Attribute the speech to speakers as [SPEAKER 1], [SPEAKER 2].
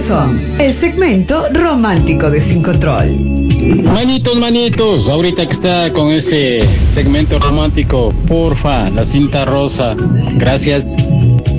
[SPEAKER 1] Corazón, el segmento romántico de Sin Control.
[SPEAKER 2] Manitos, ahorita que está con ese segmento romántico, porfa, la cinta rosa. Gracias.